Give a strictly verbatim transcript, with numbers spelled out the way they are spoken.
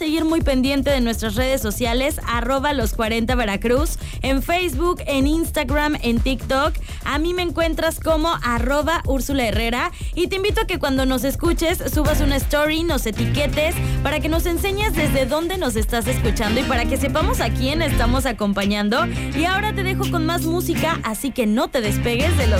seguir muy pendiente de nuestras redes sociales, arroba los cuarenta Veracruz, en Facebook, en Instagram, en TikTok. A mí me encuentras como arroba Úrsula Herrera y te invito a que cuando nos escuches subas una story, nos etiquetes para que nos enseñes desde dónde nos estás escuchando y para que sepamos a quién estamos acompañando. Y ahora te dejo con más música, así que no te despegues de los